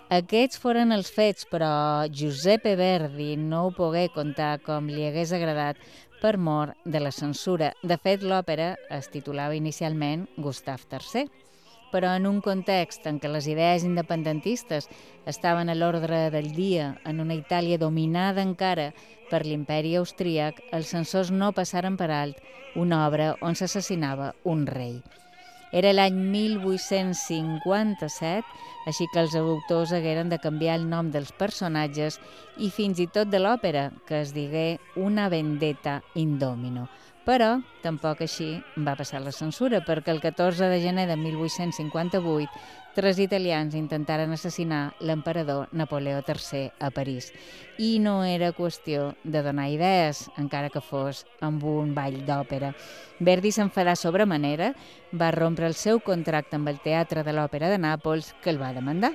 Aquests foren els fets, però Giuseppe Verdi no ho pogué contar com li hagués agradat per mor de la censura. De fet, l'òpera es titulava inicialment Gustav III, però en un context en què les idees independentistes estaven a l'ordre del dia en una Itàlia dominada encara per l'imperi austríac, els censors no passaren per alt una obra on s'assassinava un rei. Era l'any 1857, així que els autors hagueren de canviar el nom dels personatges i fins i tot de l'òpera, que es digué Una vendetta in domino. Però tampoc així va passar la censura, perquè el 14 de gener de 1858 tres italians intentaren assassinar l'emperador Napoleó III a París. I no era qüestió de donar idees, encara que fos amb un ball d'òpera. Verdi s'enfadà sobremanera, va rompre el seu contracte amb el Teatre de l'Òpera de Nàpols, que el va demandar.